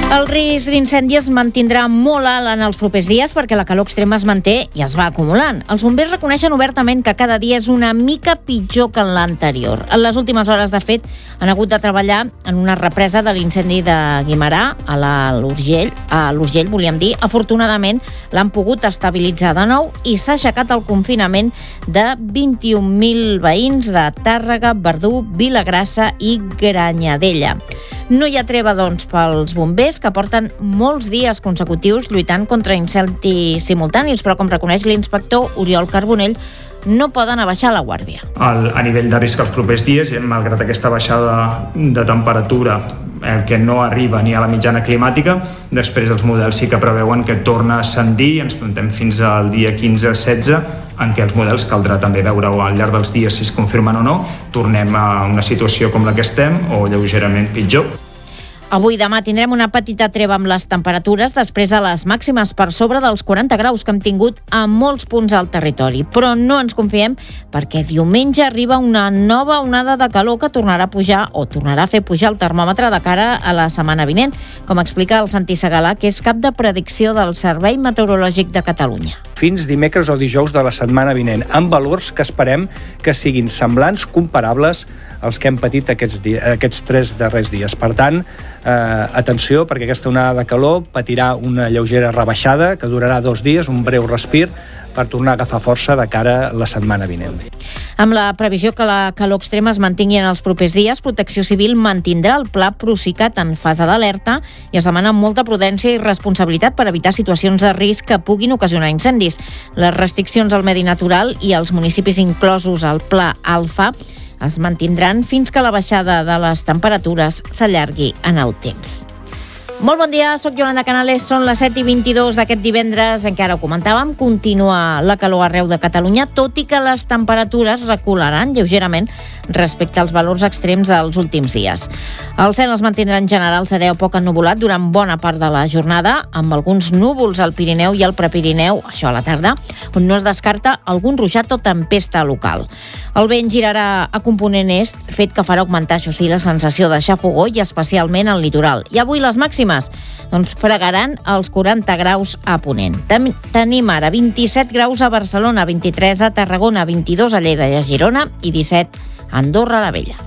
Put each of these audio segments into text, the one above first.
El risc d'incendi es mantindrà molt alt en els propers dies perquè la calor extrema es manté i es va acumulant. Els bombers reconeixen obertament que cada dia és una mica pitjor que en l'anterior. En les últimes hores, de fet, han hagut de treballar en una represa de l'incendi de Guimerà, a l'Urgell, volíem dir. Afortunadament, l'han pogut estabilitzar de nou i s'ha aixecat el confinament de 21.000 veïns de Tàrrega, Verdú, Vilagrassa i Granyanella. No hi ha treva, doncs, pels bombers, que porten molts dies consecutius lluitant contra incendis simultanis, però, com reconeix l'inspector Oriol Carbonell, no poden abaixar la guàrdia. A nivell de risc els propers dies, malgrat aquesta baixada de temperatura que no arriba ni a la mitjana climàtica, després els models sí que preveuen que torna a ascendir, ens plantem fins al dia 15-16, en què els models caldrà també veure al llarg dels dies si es confirmen o no, tornem a una situació com la que estem o lleugerament pitjor. Avui i demà tindrem una petita treva amb les temperatures després de les màximes per sobre dels 40 graus que hem tingut a molts punts al territori. Però no ens confiem perquè diumenge arriba una nova onada de calor que tornarà a pujar o tornarà a fer pujar el termòmetre de cara a la setmana vinent, com explica el Santi Segalà, que és cap de predicció del Servei Meteorològic de Catalunya. Fins dimecres o dijous de la setmana vinent, amb valors que esperem que siguin semblants, comparables als que hem patit aquests 3 darrers dies. Per tant, atenció, perquè aquesta onada de calor patirà una lleugera rebaixada que durarà 2 dies, un breu respir, per tornar a agafar força de cara a la setmana vinent. Amb la previsió que la calor extrema es mantingui en els propers dies, Protecció Civil mantindrà el pla Procicat en fase d'alerta i es demana molta prudència i responsabilitat per evitar situacions de risc que puguin ocasionar incendis. Les restriccions al medi natural i als municipis inclosos al pla Alfa es mantindran fins que la baixada de les temperatures s'allargui en el temps. Molt bon dia, soc Yolanda Canales, són les 7:22 d'aquest divendres, en què ara ho comentàvem, continua la calor arreu de Catalunya, tot i que les temperatures recularan lleugerament respecte als valors extrems dels últims dies. El cel es mantindrà en general serè o poc ennuvolat durant bona part de la jornada, amb alguns núvols al Pirineu i al Prepirineu, això a la tarda, on no es descarta algun ruixat o tempesta local. El vent girarà a component est, fet que farà augmentar, això sí, la sensació de xafogó i especialment al litoral. I avui les màximes doncs fregaran els 40 graus a Ponent. Tenim ara 27 graus a Barcelona, 23 a Tarragona, 22 a Lleida i a Girona i 17 a Andorra la Vella.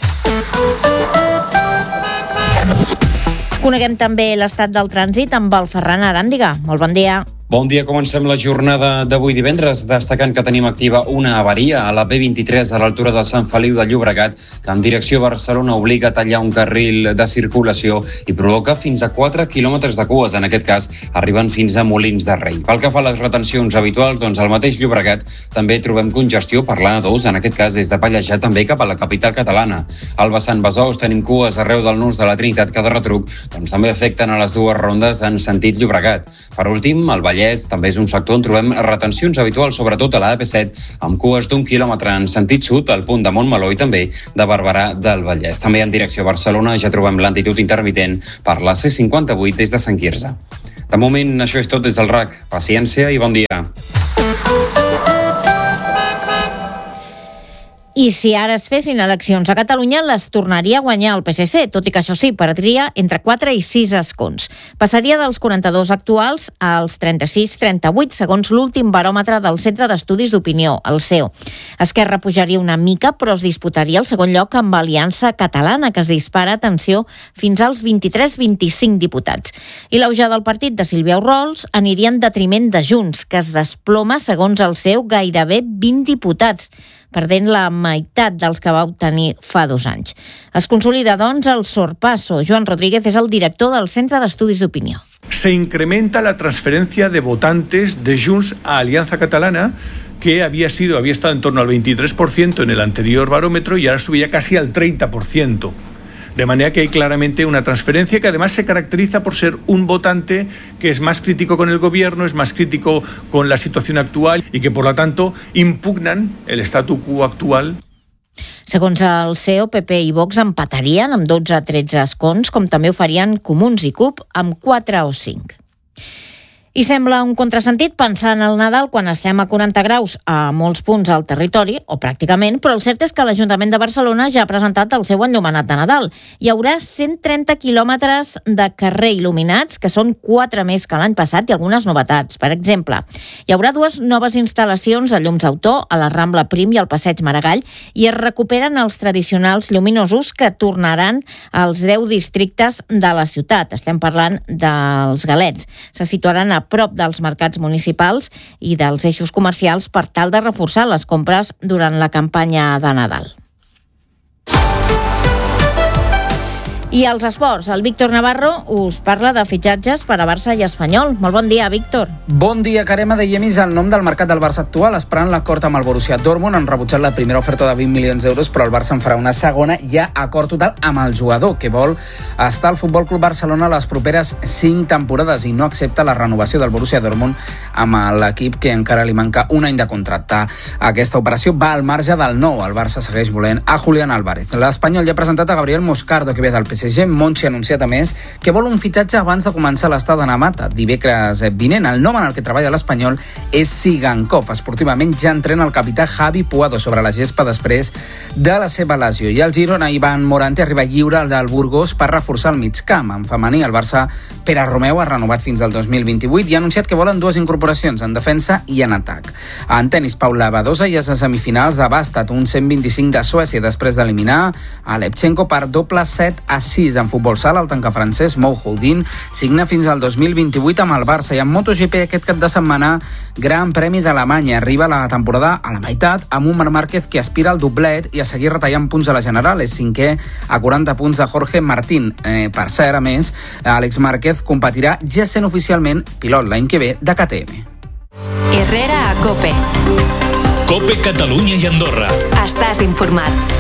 Coneguem també l'estat del trànsit amb el Ferran Aràndiga. Molt bon dia. Bon dia, comencem la jornada d'avui divendres, destacant que tenim activa una avaria a la B23 a l'altura de Sant Feliu de Llobregat, que en direcció a Barcelona obliga a tallar un carril de circulació i provoca fins a 4 quilòmetres de cues, en aquest cas arriben fins a Molins de Rei. Pel que fa a les retencions habituals, doncs al mateix Llobregat també trobem congestió per l'A2, en aquest cas des de Pallejà també cap a la capital catalana. Al vessant Besòs tenim cues arreu del nus de la Trinitat que de retruc també afecten a les dues rondes en sentit Llobregat. Per últim, al Vallès també és un sector on trobem retencions habituals, sobretot a la AP7, amb cues d'1 quilòmetre en sentit sud, al punt de Montmeló i també de Barberà del Vallès. També en direcció a Barcelona ja trobem lentitud intermitent per la C58 des de Sant Quirze. De moment, això és tot des del RAC. Paciència i bon dia. I si ara es fessin eleccions a Catalunya, les tornaria a guanyar el PSC, tot i que això sí, perdria entre 4 i 6 escons. Passaria dels 42 actuals als 36-38, segons l'últim baròmetre del Centre d'Estudis d'Opinió, el CEO. Esquerra pujaria una mica, però es disputaria el segon lloc amb Aliança Catalana, que es dispara, atenció, fins als 23-25 diputats. I l'auge del partit de Sílvia Orrols aniria en detriment de Junts, que es desploma, segons el CEO, gairebé 20 diputats, perdent la meitat dels que va obtenir fa 2 anys. Es consolida, doncs, el sorpasso. Joan Rodríguez és el director del Centre d'Estudis d'Opinió. Se incrementa la transferencia de votantes de Junts a Alianza Catalana, que había estado en torno al 23% en el anterior barómetro y ahora subía casi al 30%. De manera que hay claramente una transferencia que además se caracteriza por ser un votante que es más crítico con el gobierno, es más crítico con la situación actual y que por lo tanto impugnan el statu quo actual. Segons el CEO, PP i Vox empatarien amb 12-13 escons, com també ho farien Comuns i CUP amb 4 o 5. I sembla un contrasentit pensar en el Nadal quan estem a 40 graus a molts punts al territori, o pràcticament, però el cert és que l'Ajuntament de Barcelona ja ha presentat el seu enllumenat de Nadal. Hi haurà 130 quilòmetres de carrer il·luminats, que són 4 més que l'any passat, i algunes novetats. Per exemple, hi haurà 2 noves instal·lacions de llums autor a la Rambla Prim i al Passeig Maragall, i es recuperen els tradicionals lluminosos que tornaran als 10 districtes de la ciutat. Estem parlant dels galets. Se situaran a prop dels mercats municipals i dels eixos comercials per tal de reforçar les compres durant la campanya de Nadal. I als esports, el Víctor Navarro us parla de fitxatges per a Barça i Espanyol. Molt bon dia, Víctor. Bon dia, Carema. Dèiem el nom del mercat del Barça actual, esperant l'acord amb el Borussia Dortmund. Han rebutjat la primera oferta de 20 milions d'euros, però el Barça en farà una segona. Hi ha acord total amb el jugador, que vol estar al Futbol Club Barcelona les properes 5 temporades i no accepta la renovació del Borussia Dortmund amb l'equip, que encara li manca un any de contracte. Aquesta operació va al marge del nou. El Barça segueix volent a Julián Álvarez. L'Espanyol ja ha presentat a Gabriel Moscardo, que ve del PSG. Monchi ha anunciat a més que vol un fitxatge abans de començar l'estada de Namata dimecres vinent. El nom en el que treballa l'Espanyol és Sigankov. Esportivament ja entrena el capità Javi Puado sobre la gespa després de la seva lesió. I el Girona, Ivan Morante, arriba lliure al del Burgos per reforçar el migcamp. En femení, el Barça, Pere Romeu, ha renovat fins al 2028 i ha anunciat que volen 2 incorporacions en defensa i en atac. En tenis, Paula Badosa ja és a semifinals de bàsquet, un 125 de Suècia, després d'eliminar a Levchenko per doble 7-6. En futbol sala, el tanca francès Mo Houdin signa fins al 2028 amb el Barça. I en MotoGP aquest cap de setmana, Gran Premi d'Alemanya. Arriba la temporada a la meitat amb un Marc Márquez que aspira al doblet i a seguir retallant punts a la general. És 5è a 40 punts de Jorge Martín. Per cert, a més, Àlex Márquez competirà ja sent oficialment pilot l'any que ve de KTM. Herrera a COPE. COPE Catalunya i Andorra. Estàs informat.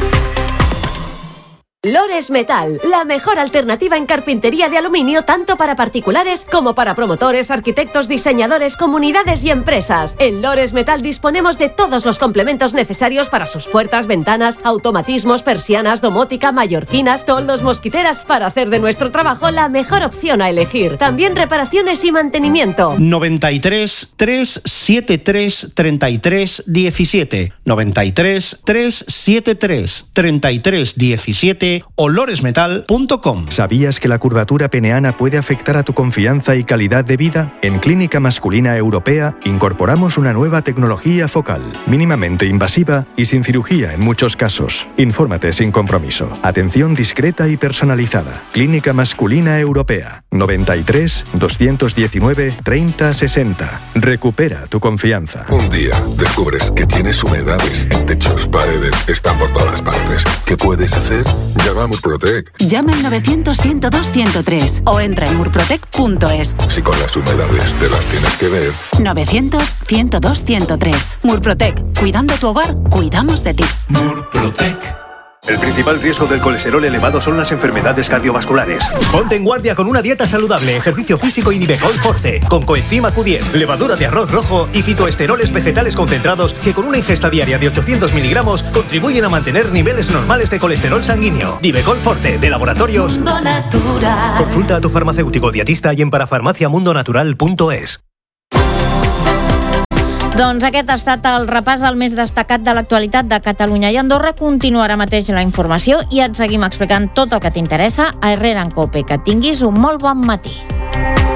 Lores Metal, la mejor alternativa en carpintería de aluminio tanto para particulares como para promotores, arquitectos, diseñadores, comunidades y empresas. En Lores Metal disponemos de todos los complementos necesarios para sus puertas, ventanas, automatismos, persianas, domótica, mallorquinas, toldos, mosquiteras, para hacer de nuestro trabajo la mejor opción a elegir. También reparaciones y mantenimiento. 93 373 33 17 93 373 33 17 o loresmetal.com. ¿Sabías que la curvatura peneana puede afectar a tu confianza y calidad de vida? En Clínica Masculina Europea incorporamos una nueva tecnología focal, mínimamente invasiva y sin cirugía en muchos casos. Infórmate sin compromiso. Atención discreta y personalizada. Clínica Masculina Europea. 93 219 30 60. Recupera tu confianza. Un día descubres que tienes humedades en techos, paredes, están por todas partes. ¿Qué puedes hacer? Llama a Murprotec. Llama al 900-102-103 o entra en murprotec.es. Si con las humedades te las tienes que ver. 900-102-103. Murprotec. Cuidando tu hogar, cuidamos de ti. Murprotec. El principal riesgo del colesterol elevado son las enfermedades cardiovasculares. Ponte en guardia con una dieta saludable, ejercicio físico y Nivecol Forte, con coenzima Q10, levadura de arroz rojo y fitoesteroles vegetales concentrados que con una ingesta diaria de 800 miligramos contribuyen a mantener niveles normales de colesterol sanguíneo. Nivecol Forte, de Laboratorios Mundo Natural. Consulta a tu farmacéutico dietista y en parafarmaciamundonatural.es. Doncs aquest ha estat el repàs del més destacat de l'actualitat de Catalunya i Andorra. Continuarà mateix la informació i et seguim explicant tot el que t'interessa a Herrera en COPE. Que tinguis un molt bon matí.